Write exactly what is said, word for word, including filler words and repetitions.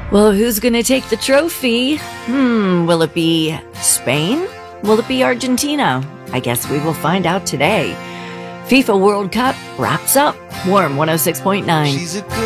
Well, who's going to take the trophy? Hmm, will it be Spain? Will it be Argentina? I guess we will find out today. FIFA World Cup wraps up. Warm one oh six point nine. She's a good